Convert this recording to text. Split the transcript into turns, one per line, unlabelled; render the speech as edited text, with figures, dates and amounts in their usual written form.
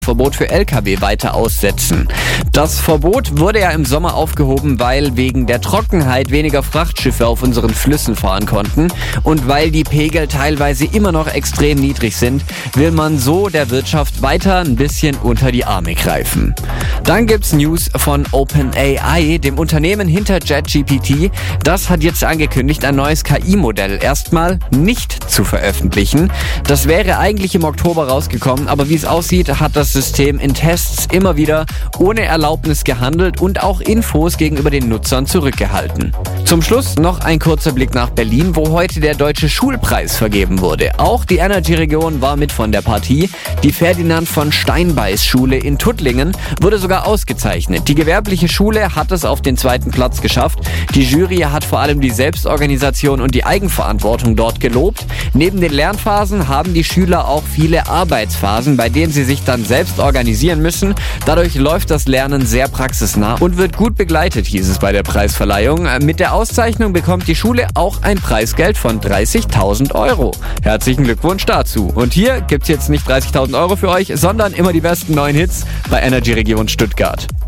Verbot für Lkw weiter aussetzen. Das Verbot wurde ja im Sommer aufgehoben, weil wegen der Trockenheit weniger Frachtschiffe auf unseren Flüssen fahren konnten und weil die Pegel teilweise immer noch extrem niedrig sind, will man so der Wirtschaft weiter ein bisschen unter die Arme greifen. Dann gibt's News von OpenAI, dem Unternehmen hinter ChatGPT. Das hat jetzt angekündigt, ein neues KI-Modell erstmal nicht zu veröffentlichen. Das wäre eigentlich im Oktober rausgekommen, aber wie es aussieht, hat das System in Tests immer wieder ohne Erlaubnis gehandelt und auch Infos gegenüber den Nutzern zurückgehalten. Zum Schluss noch ein kurzer Blick nach Berlin, wo heute der Deutsche Schulpreis vergeben wurde. Auch die Energy-Region war mit von der Partie. Die Ferdinand von Steinbeis Schule in Tuttlingen wurde sogar ausgezeichnet. Die gewerbliche Schule hat es auf den 2. Platz geschafft. Die Jury hat vor allem die Selbstorganisation und die Eigenverantwortung dort gelobt. Neben den Lernphasen haben die Schüler auch viele Arbeitsphasen, bei denen sie sich dann selbst organisieren müssen. Dadurch läuft das Lernen sehr praxisnah und wird gut begleitet, hieß es bei der Preisverleihung. Mit der Auszeichnung bekommt die Schule auch ein Preisgeld von 30.000 Euro. Herzlichen Glückwunsch dazu. Und hier gibt's jetzt nicht 30.000 Euro für euch, sondern immer die besten neuen Hits bei Energy Region Stuttgart.